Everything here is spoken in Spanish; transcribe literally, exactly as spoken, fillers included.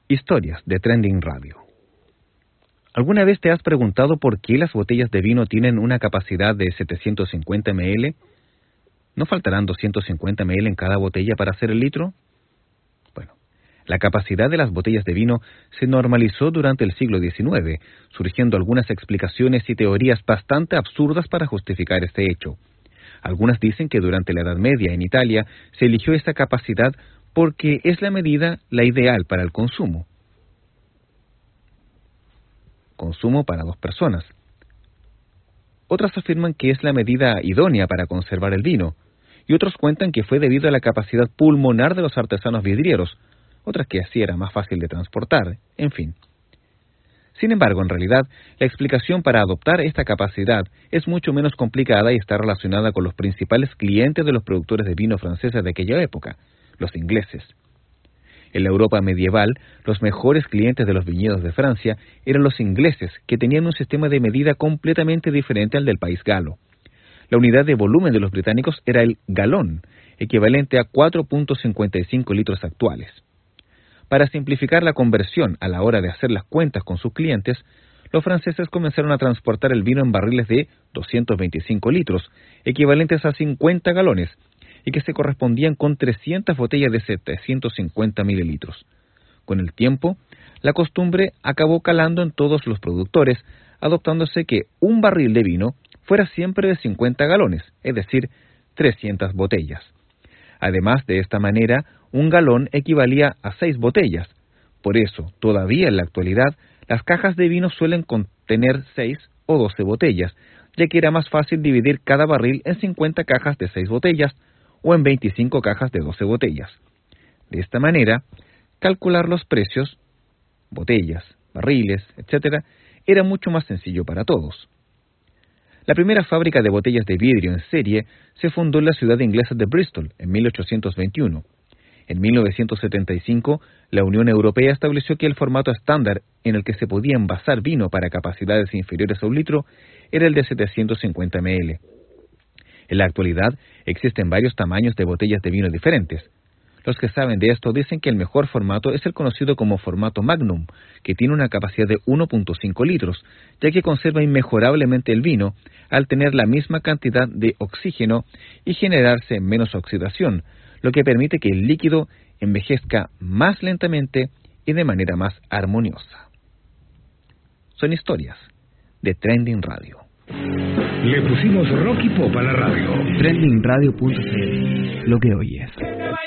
Historias de Trending Radio. ¿Alguna vez te has preguntado por qué las botellas de vino tienen una capacidad de setecientos cincuenta mililitros? ¿No faltarán doscientos cincuenta mililitros en cada botella para hacer el litro? Bueno, la capacidad de las botellas de vino se normalizó durante el siglo diecinueve, surgiendo algunas explicaciones y teorías bastante absurdas para justificar este hecho. Algunas dicen que durante la Edad Media en Italia se eligió esta capacidad porque es la medida la ideal para el consumo. Consumo para dos personas. Otras afirman que es la medida idónea para conservar el vino, y otros cuentan que fue debido a la capacidad pulmonar de los artesanos vidrieros, otras que así era más fácil de transportar, en fin. Sin embargo, en realidad, la explicación para adoptar esta capacidad es mucho menos complicada y está relacionada con los principales clientes de los productores de vino franceses de aquella época, los ingleses. En la Europa medieval, los mejores clientes de los viñedos de Francia eran los ingleses, que tenían un sistema de medida completamente diferente al del país galo. La unidad de volumen de los británicos era el galón, equivalente a cuatro punto cincuenta y cinco litros actuales. Para simplificar la conversión a la hora de hacer las cuentas con sus clientes, los franceses comenzaron a transportar el vino en barriles de doscientos veinticinco litros, equivalentes a cincuenta galones, y que se correspondían con trescientas botellas de setecientos cincuenta mililitros. Con el tiempo, la costumbre acabó calando en todos los productores, adoptándose que un barril de vino fuera siempre de cincuenta galones, es decir, trescientas botellas. Además, de esta manera, un galón equivalía a seis botellas. Por eso, todavía en la actualidad, las cajas de vino suelen contener seis o doce botellas, ya que era más fácil dividir cada barril en cincuenta cajas de seis botellas o en veinticinco cajas de doce botellas. De esta manera, calcular los precios, botellas, barriles, etcétera, era mucho más sencillo para todos. La primera fábrica de botellas de vidrio en serie se fundó en la ciudad inglesa de Bristol en mil ochocientos veintiuno. En mil novecientos setenta y cinco, la Unión Europea estableció que el formato estándar en el que se podía envasar vino para capacidades inferiores a un litro era el de setecientos cincuenta mililitros. En la actualidad, existen varios tamaños de botellas de vino diferentes. Los que saben de esto dicen que el mejor formato es el conocido como formato Magnum, que tiene una capacidad de uno punto cinco litros, ya que conserva inmejorablemente el vino al tener la misma cantidad de oxígeno y generarse menos oxidación, lo que permite que el líquido envejezca más lentamente y de manera más armoniosa. Son historias de Trending Radio. Le pusimos rock y pop a la radio. trending radio punto c l, lo que oyes.